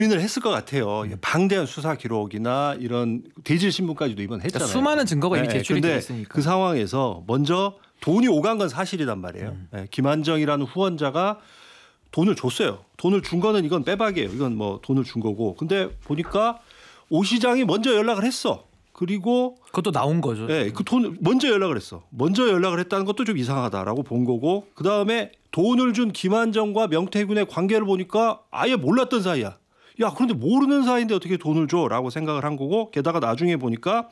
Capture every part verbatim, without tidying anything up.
고민을 했을 것 같아요. 음. 방대한 수사 기록이나 이런 대질 신문까지도 이번 했잖아요. 그러니까 수많은 증거가 이미 제출이 네, 되어 있으니까. 그 상황에서 먼저 돈이 오간 건 사실이란 말이에요. 음. 네, 김한정이라는 후원자가 돈을 줬어요. 돈을 준 거는 이건 빼박이에요. 이건 뭐 돈을 준 거고. 근데 보니까 오 시장이 먼저 연락을 했어. 그리고 그것도 나온 거죠. 네, 그 돈 먼저 연락을 했어. 먼저 연락을 했다는 것도 좀 이상하다라고 본 거고. 그 다음에 돈을 준 김한정과 명태균의 관계를 보니까 아예 몰랐던 사이야. 야, 그런데 모르는 사이인데 어떻게 돈을 줘라고 생각을 한 거고. 게다가 나중에 보니까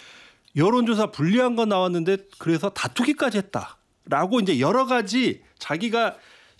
여론조사 불리한 건 나왔는데 그래서 다투기까지 했다라고 이제 여러 가지 자기가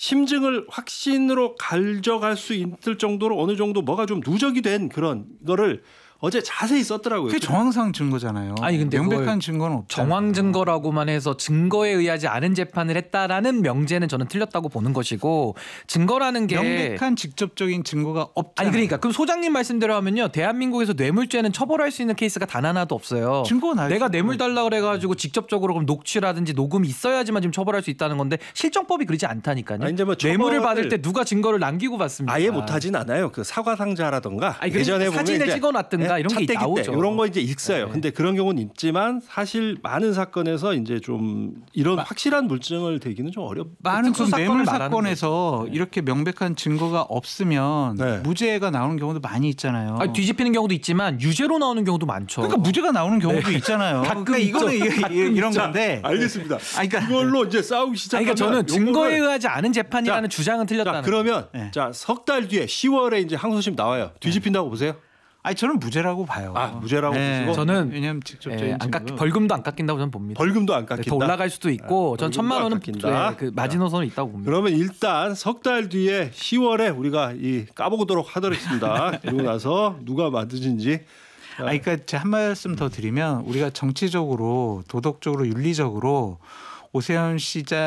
심증을 확신으로 가져갈 수 있을 정도로 어느 정도 뭐가 좀 누적이 된 그런 거를 어제 자세히 썼더라고요. 그게 정황상 증거잖아요. 아니 근데 명백한 증거는 없죠. 정황 증거라고만 해서 증거에 의하지 않은 재판을 했다라는 명제는 저는 틀렸다고 보는 것이고, 증거라는 게 명백한 직접적인 증거가 없잖아요. 아니 그러니까 그럼 소장님 말씀대로 하면요, 대한민국에서 뇌물죄는 처벌할 수 있는 케이스가 단 하나도 없어요. 증거는 내가 뇌물 달라 그래가지고 직접적으로 그럼 녹취라든지 녹음이 있어야지만 지금 처벌할 수 있다는 건데 실정법이 그러지 않다니까요. 아니, 이제 뭐 뇌물을 받을 때 누가 증거를 남기고 받습니까? 아예 못하진 않아요. 그 사과 상자라든가 아니, 예전에 보면 사진을 이제 찍어놨든가 네, 이런 게 나오죠. 이런 거 이제 있어요. 네. 근데 그런 경우는 있지만 사실 많은 사건에서 이제 좀 이런 확실한 물증을 대기는 좀 어렵. 많은 그 뇌물 말하는 사건에서 네. 이렇게 명백한 증거가 없으면 네. 무죄가 나오는 경우도 많이 있잖아요. 아니, 뒤집히는 경우도 있지만 유죄로 나오는 경우도 많죠. 그러니까 무죄가 나오는 경우도 네. 있잖아요. 가끔 그러니까 이거는 있죠. 이, 이, 이런 자, 건데. 알겠습니다. 아니, 그러니까 이걸로 이제 싸우기 시작하면 아니, 그러니까 저는 증거에 요거를- 의하지 않은 재판이라는 자, 주장은 틀렸다는. 자, 그러면 네. 자, 석 달 뒤에 시월에 이제 항소심 나와요. 뒤집힌다고 보세요? 아니 저는 무죄라고 봐요. 아, 무죄라고 보시고? 저는 왜냐하면 직접적인 예, 안 깎, 증거. 벌금도 안 깎인다고 저는 봅니다. 벌금도 안 네, 깎인다. 더 올라갈 수도 있고, 네, 전 천만 원은 벌금도 안 깎인다. 네, 그 마지노선은 있다고 봅니다. 그러면 일단 석 달 뒤에 시월에 우리가 이 까보도록 하도록습니다. 그리고 나서 누가 맞으신지. 아니, 그러니까 제가 한 말씀 더 드리면 우리가 정치적으로, 도덕적으로, 윤리적으로 오세훈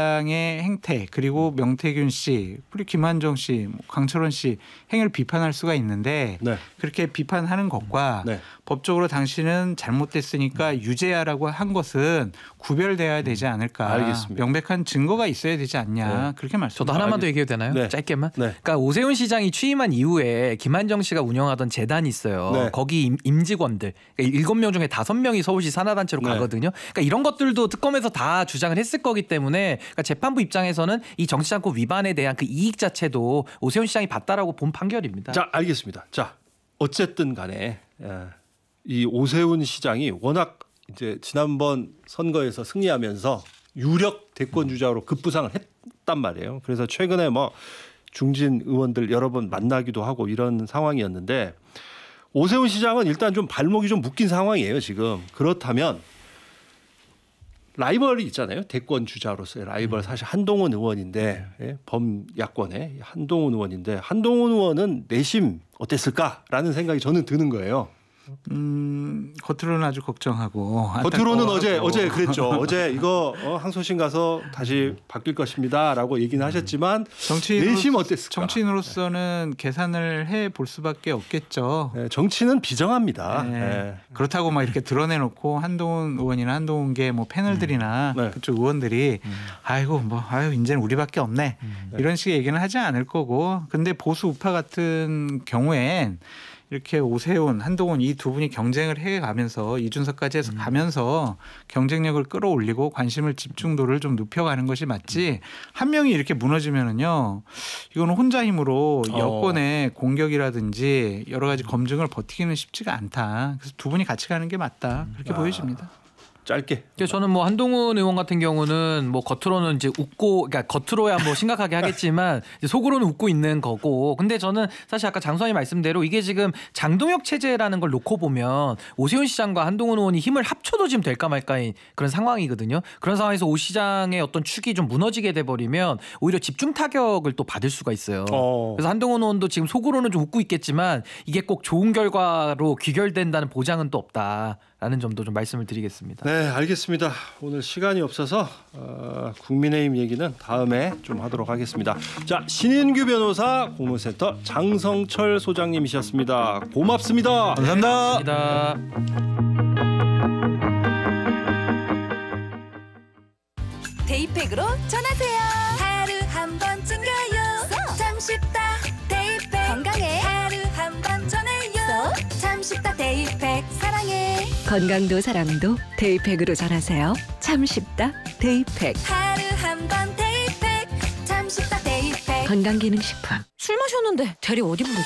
시장의 행태, 그리고 명태균 씨, 그리고 김한정 씨, 강철원 씨 행위를 비판할 수가 있는데 네. 그렇게 비판하는 것과 네. 법적으로 당신은 잘못됐으니까 유죄하라고 한 것은 구별돼야 되지 않을까. 알겠습니다. 명백한 증거가 있어야 되지 않냐. 네. 그렇게 말씀. 저도 하나만 더 얘기해도 되나요? 네. 짧게만. 네. 그러니까 오세훈 시장이 취임한 이후에 김한정 씨가 운영하던 재단이 있어요. 네. 거기 임, 임직원들 그러니까 일곱 명 중에 다섯 명이 서울시 산하단체로 네. 가거든요. 그러니까 이런 것들도 특검에서 다 주장을 했을 거기 때문에, 그러니까 재판부 입장에서는 이 정치자금법 위반에 대한 그 이익 자체도 오세훈 시장이 봤다라고 본 판결입니다. 자, 알겠습니다. 자, 어쨌든 간에 이 오세훈 시장이 워낙 이제 지난번 선거에서 승리하면서 유력 대권 주자로 급부상을 했단 말이에요. 그래서 최근에 뭐 중진 의원들 여러 번 만나기도 하고 이런 상황이었는데, 오세훈 시장은 일단 좀 발목이 좀 묶인 상황이에요, 지금. 그렇다면 라이벌이 있잖아요. 대권 주자로서의 라이벌, 사실 한동훈 의원인데, 예? 범야권의 한동훈 의원인데, 한동훈 의원은 내심 어땠을까라는 생각이 저는 드는 거예요. 음, 겉으로는 아주 걱정하고. 겉으로는 안타까워하고. 어제 어제 그랬죠. 어제 이거 어, 항소심 가서 다시 바뀔 것입니다라고 얘기는 하셨지만 정치인으로, 내심 어땠을까? 정치인으로서는 계산을 해 볼 수밖에 없겠죠. 네, 정치는 비정합니다. 네. 네. 그렇다고 막 이렇게 드러내놓고 한동훈 의원이나 한동훈계 뭐 패널들이나 음. 네. 그쪽 의원들이 음. 아이고 뭐 아유 이제는 우리밖에 없네 음. 이런 식의 얘기는 하지 않을 거고, 근데 보수 우파 같은 경우엔 이렇게 오세훈, 한동훈 이 두 분이 경쟁을 해가면서 이준석까지 해서 음. 가면서 경쟁력을 끌어올리고 관심을 집중도를 좀 높여가는 것이 맞지, 한 명이 이렇게 무너지면은요 이거는 혼자 힘으로 어. 여권의 공격이라든지 여러 가지 검증을 버티기는 쉽지가 않다. 그래서 두 분이 같이 가는 게 맞다. 그렇게 아. 보여집니다. 짧게. 그래서 저는 뭐 한동훈 의원 같은 경우는 뭐 겉으로는 이제 웃고, 그러니까 겉으로야 뭐 심각하게 하겠지만 이제 속으로는 웃고 있는 거고, 근데 저는 사실 아까 장수환이 말씀대로 이게 지금 장동혁 체제라는 걸 놓고 보면 오세훈 시장과 한동훈 의원이 힘을 합쳐도 지금 될까 말까인 그런 상황이거든요. 그런 상황에서 오 시장의 어떤 축이 좀 무너지게 돼버리면 오히려 집중 타격을 또 받을 수가 있어요. 어. 그래서 한동훈 의원도 지금 속으로는 좀 웃고 있겠지만 이게 꼭 좋은 결과로 귀결된다는 보장은 또 없다라는 점도 좀 말씀을 드리겠습니다. 네, 알겠습니다. 오늘 시간이 없어서 어, 국민의힘 얘기는 다음에 좀 하도록 하겠습니다. 자, 신인규 변호사, 공무센터 장성철 소장님이셨습니다. 고맙습니다. 감사합니다. 감사합니다. 데이팩으로 전하세요. 하루 한 번 챙겨요. 참 쉽다. 데이팩 건강에 하루 한 번. 건강도 사랑도 데이팩으로 전하세요. 참 쉽다 데이팩. 하루 한 번 데이팩 참 쉽다 데이팩. 건강기능식품. 술 마셨는데 대리 어디 부르지?